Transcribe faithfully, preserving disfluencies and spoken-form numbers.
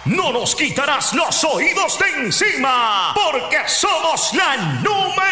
No nos quitarás los oídos de encima, porque somos la número